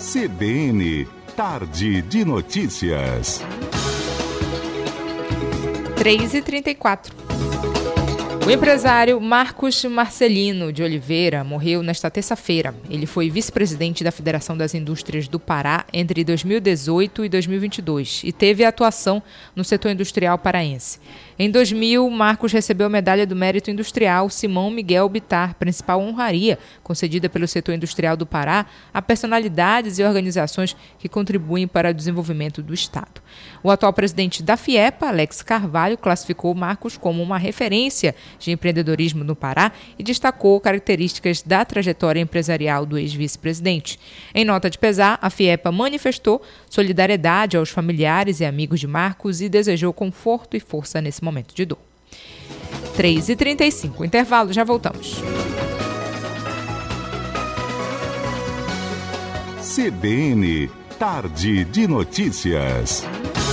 CBN, Tarde de Notícias. 3h34. O empresário Marcos Marcelino de Oliveira morreu nesta terça-feira. Ele foi vice-presidente da Federação das Indústrias do Pará entre 2018 e 2022 e teve atuação no setor industrial paraense. Em 2000, Marcos recebeu a Medalha do Mérito Industrial Simão Miguel Bittar, principal honraria concedida pelo setor industrial do Pará a personalidades e organizações que contribuem para o desenvolvimento do Estado. O atual presidente da FIEPA, Alex Carvalho, classificou Marcos como uma referência de empreendedorismo no Pará e destacou características da trajetória empresarial do ex-vice-presidente. Em nota de pesar, a FIEPA manifestou solidariedade aos familiares e amigos de Marcos e desejou conforto e força nesse momento de dor. 3h35, intervalo, já voltamos. CBN, Tarde de Notícias.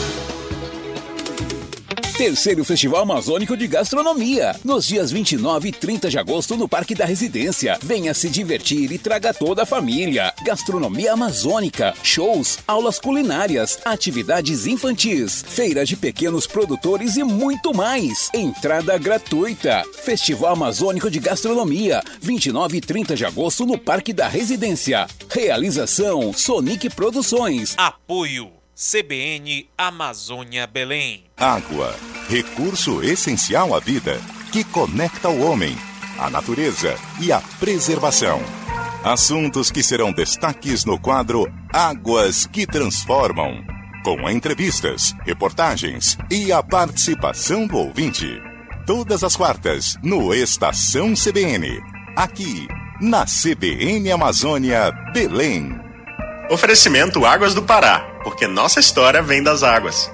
Terceiro Festival Amazônico de Gastronomia, nos dias 29 e 30 de agosto no Parque da Residência. Venha se divertir e traga toda a família. Gastronomia amazônica, shows, aulas culinárias, atividades infantis, feira de pequenos produtores e muito mais. Entrada gratuita. Festival Amazônico de Gastronomia, 29 e 30 de agosto no Parque da Residência. Realização Sonic Produções. Apoio CBN Amazônia Belém. Água, recurso essencial à vida, que conecta o homem, a natureza e a preservação. Assuntos que serão destaques no quadro Águas que Transformam, com entrevistas, reportagens e a participação do ouvinte. Todas as quartas, no Estação CBN, aqui na CBN Amazônia Belém. Oferecimento Águas do Pará, porque nossa história vem das águas.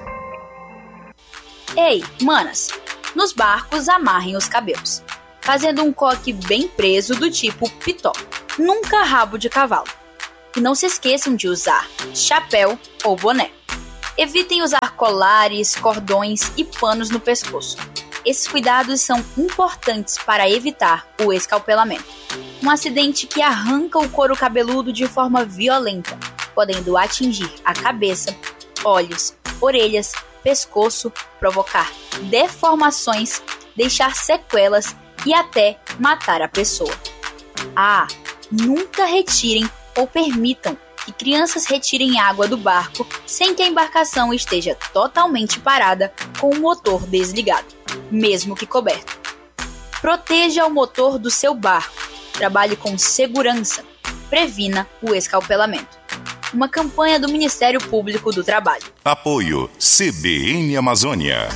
Ei, manas, nos barcos amarrem os cabelos, fazendo um coque bem preso do tipo pitó, nunca rabo de cavalo. E não se esqueçam de usar chapéu ou boné. Evitem usar colares, cordões e panos no pescoço. Esses cuidados são importantes para evitar o escalpelamento, um acidente que arranca o couro cabeludo de forma violenta, podendo atingir a cabeça, olhos, orelhas, pescoço, provocar deformações, deixar sequelas e até matar a pessoa. Nunca retirem ou permitam que crianças retirem água do barco sem que a embarcação esteja totalmente parada com o motor desligado, mesmo que coberto. Proteja o motor do seu barco, trabalhe com segurança, previna o escalpelamento. Uma campanha do Ministério Público do Trabalho. Apoio CBN Amazônia.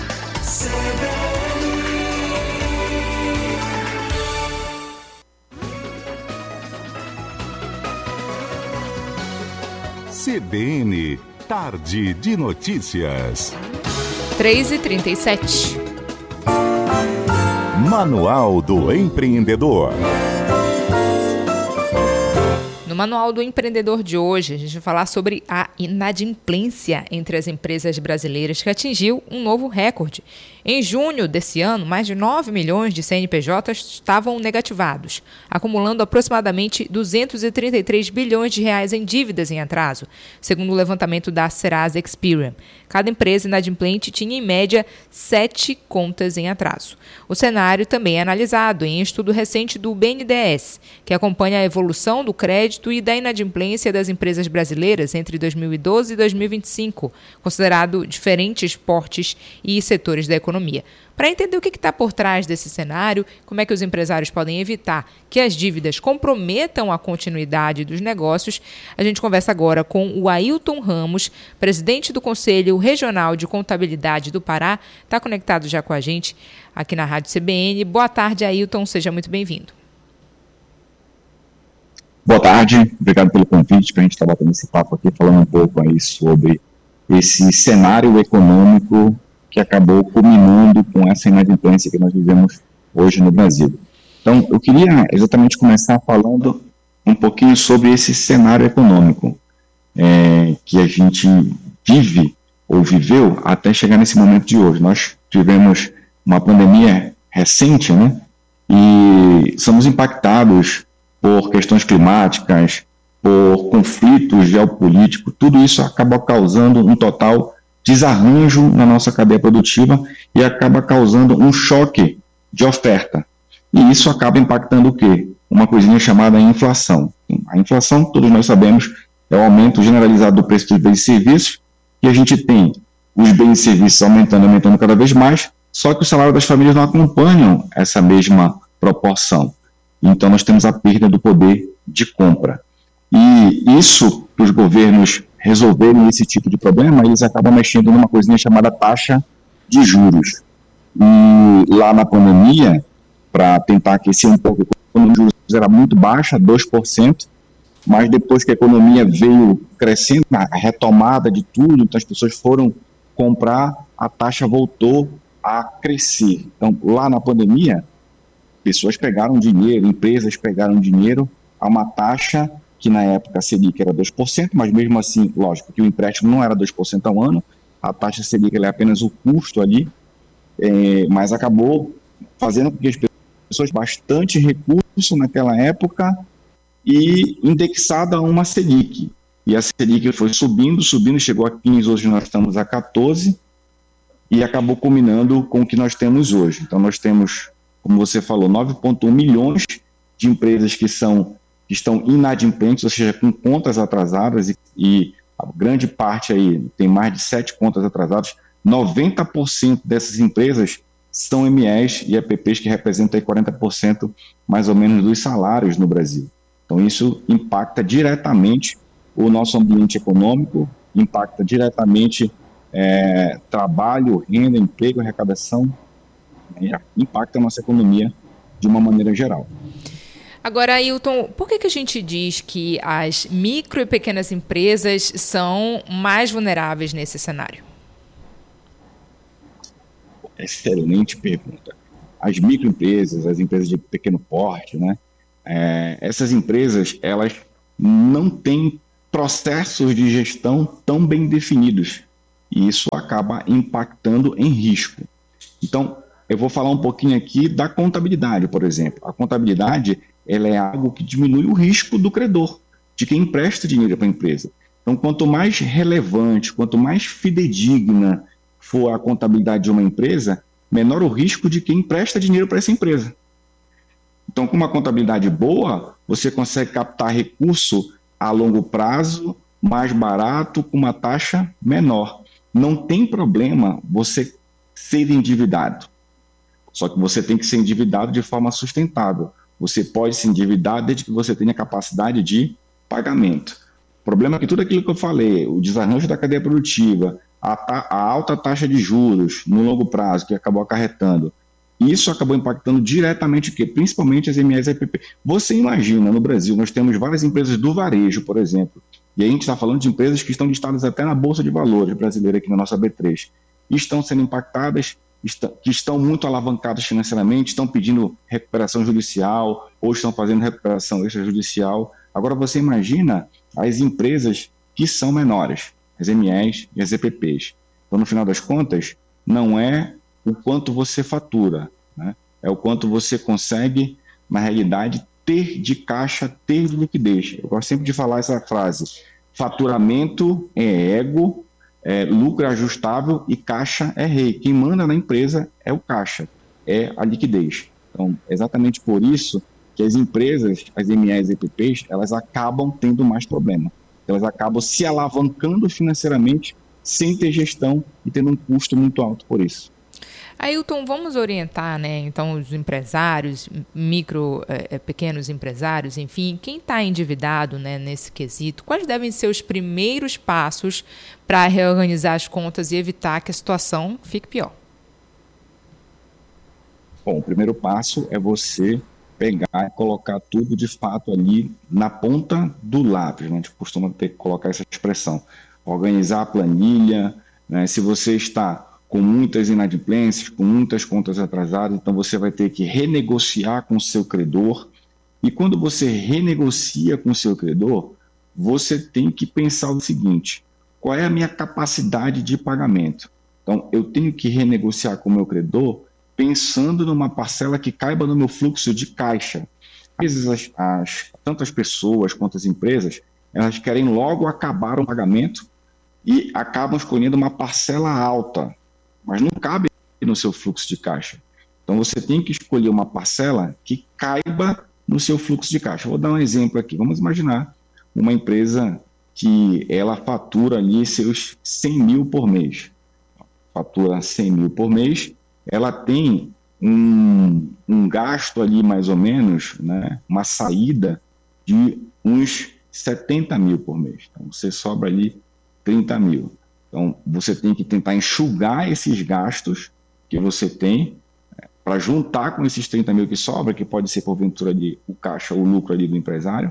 CBN, Tarde de Notícias. 3h37. Manual do Empreendedor. No Manual do Empreendedor de hoje, a gente vai falar sobre a inadimplência entre as empresas brasileiras, que atingiu um novo recorde. Em junho desse ano, mais de 9 milhões de CNPJs estavam negativados, acumulando aproximadamente 233 bilhões de reais em dívidas em atraso, segundo o levantamento da Serasa Experian. Cada empresa inadimplente tinha, em média, 7 contas em atraso. O cenário também é analisado em estudo recente do BNDES, que acompanha a evolução do crédito e da inadimplência das empresas brasileiras entre 2012 e 2025, considerado diferentes portes e setores da economia. Para entender o que está por trás desse cenário, como é que os empresários podem evitar que as dívidas comprometam a continuidade dos negócios, a gente conversa agora com o Ailton Ramos, presidente do Conselho Regional de Contabilidade do Pará, está conectado já com a gente aqui na Rádio CBN. Boa tarde, Ailton, seja muito bem-vindo. Boa tarde, obrigado pelo convite para a gente estar batendo esse papo aqui, falando um pouco aí sobre esse cenário econômico que acabou culminando com essa inadimplência que nós vivemos hoje no Brasil. Então, eu queria exatamente começar falando um pouquinho sobre esse cenário econômico que a gente vive ou viveu até chegar nesse momento de hoje. Nós tivemos uma pandemia recente, né? E somos impactados por questões climáticas, por conflito geopolítico, tudo isso acaba causando um total desarranjo na nossa cadeia produtiva e acaba causando um choque de oferta. E isso acaba impactando o quê? Uma coisinha chamada inflação. A inflação, todos nós sabemos, é o aumento generalizado do preço dos bens e serviços, e a gente tem os bens e serviços aumentando cada vez mais, só que o salário das famílias não acompanham essa mesma proporção. Então nós temos a perda do poder de compra. E isso, para os governos resolverem esse tipo de problema, eles acabam mexendo numa coisinha chamada taxa de juros. E lá na pandemia, para tentar aquecer um pouco, a economia de juros era muito baixa, 2%, mas depois que a economia veio crescendo, a retomada de tudo, então as pessoas foram comprar, a taxa voltou a crescer. Então, lá na pandemia, pessoas pegaram dinheiro, empresas pegaram dinheiro a uma taxa que na época a Selic era 2%, mas mesmo assim, lógico, que o empréstimo não era 2% ao ano, a taxa Selic é apenas o custo ali, mas acabou fazendo com que as pessoas bastante recurso naquela época e indexada a uma Selic. E a Selic foi subindo, chegou a 15, hoje nós estamos a 14, e acabou culminando com o que nós temos hoje. Então nós temos, como você falou, 9,1 milhões de empresas que estão inadimplentes, ou seja, com contas atrasadas, e a grande parte aí tem mais de 7 contas atrasadas. 90% dessas empresas são MEs e EPPs, que representam aí 40% mais ou menos dos salários no Brasil. Então isso impacta diretamente o nosso ambiente econômico, impacta diretamente trabalho, renda, emprego, arrecadação, impacta a nossa economia de uma maneira geral. Agora, Ailton, por que a gente diz que as micro e pequenas empresas são mais vulneráveis nesse cenário? Excelente pergunta. As microempresas, as empresas de pequeno porte, né? Essas empresas, elas não têm processos de gestão tão bem definidos, e isso acaba impactando em risco. Então, eu vou falar um pouquinho aqui da contabilidade, por exemplo. A contabilidade, ela é algo que diminui o risco do credor, de quem empresta dinheiro para a empresa. Então, quanto mais relevante, quanto mais fidedigna for a contabilidade de uma empresa, menor o risco de quem empresta dinheiro para essa empresa. Então, com uma contabilidade boa, você consegue captar recurso a longo prazo, mais barato, com uma taxa menor. Não tem problema você ser endividado. Só que você tem que ser endividado de forma sustentável. Você pode se endividar desde que você tenha capacidade de pagamento. O problema é que tudo aquilo que eu falei, o desarranjo da cadeia produtiva, a alta taxa de juros no longo prazo, que acabou acarretando, isso acabou impactando diretamente o quê? Principalmente as MEs e EPP. Você imagina, no Brasil, nós temos várias empresas do varejo, por exemplo, e a gente está falando de empresas que estão listadas até na Bolsa de Valores brasileira, aqui na nossa B3, estão sendo impactadas, que estão muito alavancadas financeiramente, estão pedindo recuperação judicial, ou estão fazendo recuperação extrajudicial. Agora você imagina as empresas que são menores, as MEs e as EPPs. Então, no final das contas, não é o quanto você fatura, né? É o quanto você consegue, na realidade, ter de caixa, ter de liquidez. Eu gosto sempre de falar essa frase: faturamento é ego, lucro é ajustável e caixa é rei. Quem manda na empresa é o caixa, é a liquidez. Então, exatamente por isso que as empresas, as MEs e EPPs, elas acabam tendo mais problema. Elas acabam se alavancando financeiramente sem ter gestão e tendo um custo muito alto por isso. Ailton, vamos orientar, né, então, os empresários, pequenos empresários, enfim, quem está endividado, né, nesse quesito, quais devem ser os primeiros passos para reorganizar as contas e evitar que a situação fique pior? Bom, o primeiro passo é você pegar e colocar tudo de fato ali na ponta do lápis, né? A gente costuma ter que colocar essa expressão, organizar a planilha, né? Se você está com muitas inadimplências, com muitas contas atrasadas, então você vai ter que renegociar com o seu credor, e quando você renegocia com o seu credor, você tem que pensar o seguinte: qual é a minha capacidade de pagamento? Então, eu tenho que renegociar com o meu credor pensando numa parcela que caiba no meu fluxo de caixa. Às vezes, tanto as pessoas quanto as empresas, elas querem logo acabar o pagamento e acabam escolhendo uma parcela alta, mas não cabe no seu fluxo de caixa. Então você tem que escolher uma parcela que caiba no seu fluxo de caixa. Vou dar um exemplo aqui. Vamos imaginar uma empresa que ela fatura ali seus 100 mil por mês. Fatura 100 mil por mês, ela tem um gasto ali mais ou menos, né, uma saída de uns 70 mil por mês. Então você sobra ali 30 mil. Então você tem que tentar enxugar esses gastos que você tem para juntar com esses 30 mil que sobra, que pode ser porventura ali o caixa, o lucro ali do empresário,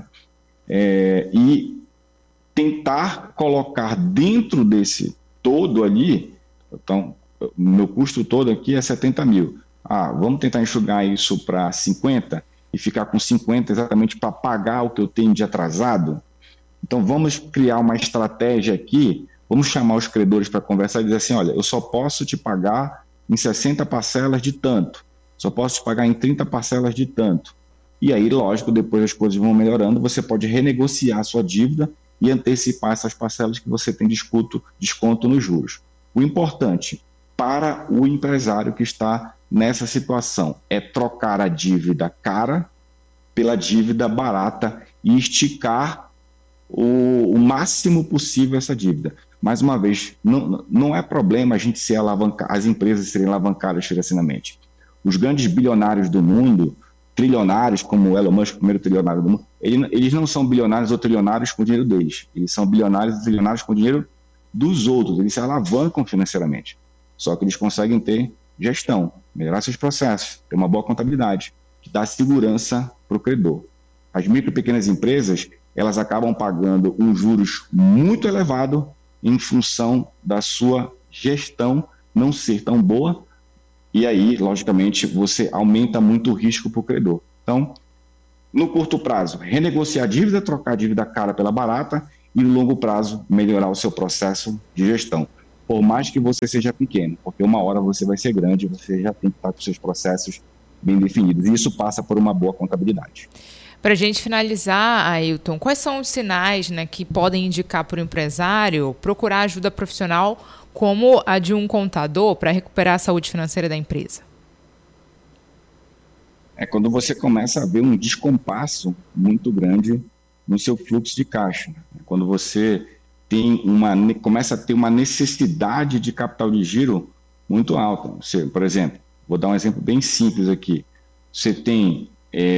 e tentar colocar dentro desse todo ali. Então, meu custo todo aqui é 70 mil. Vamos tentar enxugar isso para 50 e ficar com 50 exatamente para pagar o que eu tenho de atrasado? Então, vamos criar uma estratégia aqui, vamos chamar os credores para conversar e dizer assim, olha, eu só posso te pagar em 60 parcelas de tanto, só posso te pagar em 30 parcelas de tanto. E aí, lógico, depois as coisas vão melhorando, você pode renegociar a sua dívida e antecipar essas parcelas que você tem desconto nos juros. O importante para o empresário que está nessa situação é trocar a dívida cara pela dívida barata e esticar o máximo possível essa dívida. Mais uma vez, não é problema a gente ser as empresas serem alavancadas financeiramente. Os grandes bilionários do mundo, trilionários, como o Elon Musk, o primeiro trilionário do mundo, eles não são bilionários ou trilionários com o dinheiro deles. Eles são bilionários e trilionários com o dinheiro dos outros. Eles se alavancam financeiramente. Só que eles conseguem ter gestão, melhorar seus processos, ter uma boa contabilidade, que dá segurança para o credor. As micro e pequenas empresas, elas acabam pagando um juros muito elevado em função da sua gestão não ser tão boa, e aí, logicamente, você aumenta muito o risco para o credor. Então, no curto prazo, renegociar a dívida, trocar a dívida cara pela barata, e no longo prazo, melhorar o seu processo de gestão. Por mais que você seja pequeno, porque uma hora você vai ser grande, você já tem que estar com seus processos bem definidos. E isso passa por uma boa contabilidade. Para a gente finalizar, Ailton, quais são os sinais, né, que podem indicar para o empresário procurar ajuda profissional como a de um contador para recuperar a saúde financeira da empresa? É quando você começa a ver um descompasso muito grande no seu fluxo de caixa. Quando você começa a ter uma necessidade de capital de giro muito alta. Você, por exemplo, vou dar um exemplo bem simples aqui. Você tem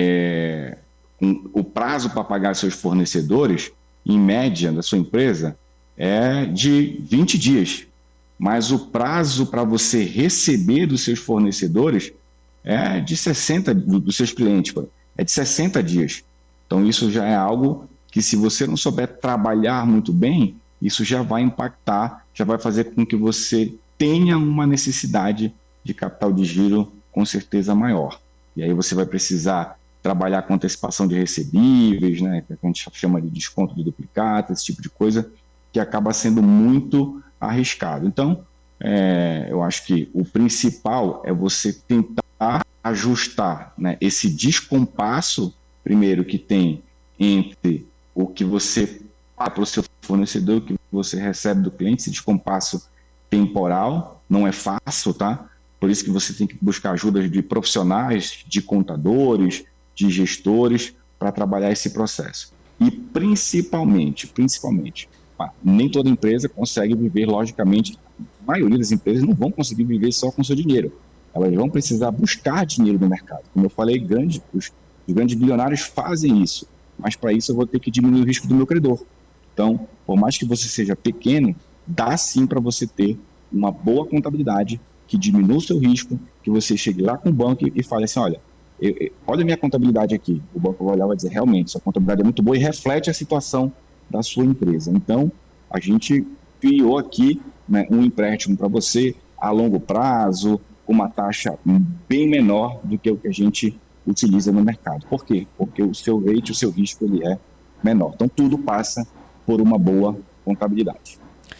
o prazo para pagar seus fornecedores, em média, da sua empresa, é de 20 dias. Mas o prazo para você receber dos seus fornecedores é de 60, dos seus clientes, é de 60 dias. Então, isso já é algo que, se você não souber trabalhar muito bem, isso já vai impactar, já vai fazer com que você tenha uma necessidade de capital de giro com certeza maior. E aí você vai precisar trabalhar com antecipação de recebíveis, né, que a gente chama de desconto de duplicata, esse tipo de coisa, que acaba sendo muito arriscado. Então, eu acho que o principal é você tentar ajustar, né, esse descompasso, primeiro, que tem entre o que você paga para o seu fornecedor, o que você recebe do cliente, esse descompasso temporal, não é fácil, tá? Por isso que você tem que buscar ajuda de profissionais, de contadores, de gestores, para trabalhar esse processo. E principalmente, nem toda empresa consegue viver, logicamente, a maioria das empresas não vão conseguir viver só com seu dinheiro. Elas vão precisar buscar dinheiro no mercado. Como eu falei, os grandes bilionários fazem isso, mas para isso eu vou ter que diminuir o risco do meu credor. Então, por mais que você seja pequeno, dá sim para você ter uma boa contabilidade que diminua o seu risco, que você chegue lá com o banco e fale assim, olha a minha contabilidade aqui. O banco vai olhar e vai dizer, realmente, sua contabilidade é muito boa e reflete a situação da sua empresa. Então, a gente criou aqui, né, um empréstimo para você a longo prazo, com uma taxa bem menor do que o que a gente utiliza no mercado. Por quê? Porque o seu rate, o seu risco, ele é menor. Então, tudo passa por uma boa contabilidade.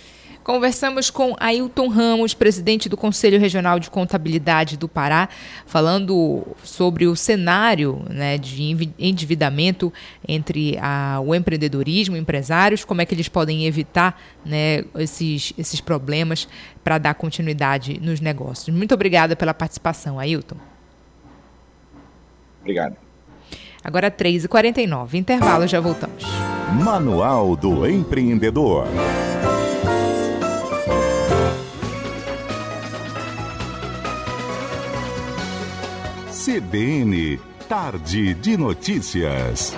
Conversamos com Ailton Ramos, presidente do Conselho Regional de Contabilidade do Pará, falando sobre o cenário, né, de endividamento entre o empreendedorismo, empresários, como é que eles podem evitar, né, esses problemas para dar continuidade nos negócios. Muito obrigada pela participação, Ailton. Obrigado. Agora 3h49, intervalo, já voltamos. Manual do Empreendedor. CBN, Tarde de Notícias.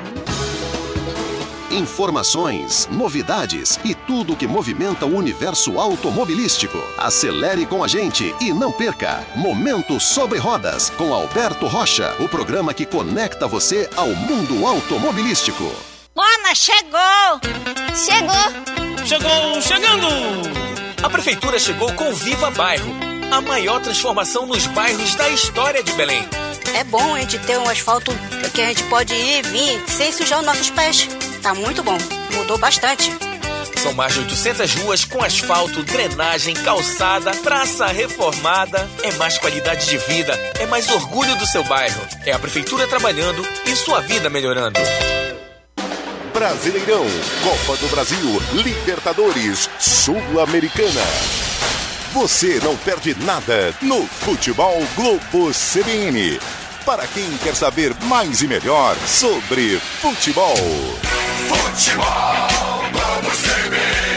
Informações, novidades e tudo que movimenta o universo automobilístico. Acelere com a gente e não perca Momento Sobre Rodas com Alberto Rocha, o programa que conecta você ao mundo automobilístico. Mona, chegou! Chegando! A Prefeitura chegou com Viva Bairro, a maior transformação nos bairros da história de Belém. É bom a gente ter um asfalto que a gente pode ir e vir sem sujar os nossos pés. Tá muito bom, mudou bastante. São mais de 800 ruas com asfalto, drenagem, calçada, praça reformada. É mais qualidade de vida, é mais orgulho do seu bairro. É a Prefeitura trabalhando e sua vida melhorando. Brasileirão, Copa do Brasil, Libertadores, Sul-Americana. Você não perde nada no Futebol Globo CBN. Para quem quer saber mais e melhor sobre futebol. Futebol Globo CBN.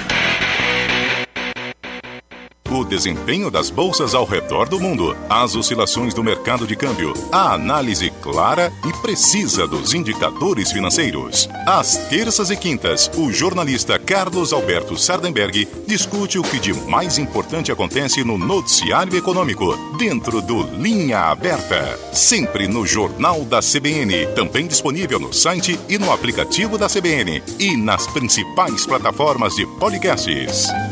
O desempenho das bolsas ao redor do mundo, as oscilações do mercado de câmbio, a análise clara e precisa dos indicadores financeiros. Às terças e quintas, o jornalista Carlos Alberto Sardenberg discute o que de mais importante acontece no noticiário econômico, dentro do Linha Aberta. Sempre no Jornal da CBN, também disponível no site e no aplicativo da CBN e nas principais plataformas de podcasts.